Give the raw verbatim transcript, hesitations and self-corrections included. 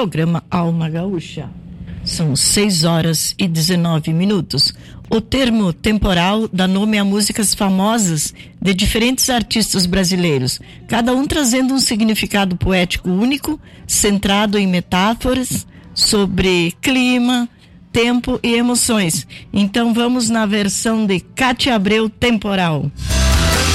programa Alma Gaúcha. São seis horas e dezenove minutos. O termo temporal dá nome a músicas famosas de diferentes artistas brasileiros, cada um trazendo um significado poético único, centrado em metáforas sobre clima, tempo e emoções. Então vamos na versão de Cátia Abreu, Temporal.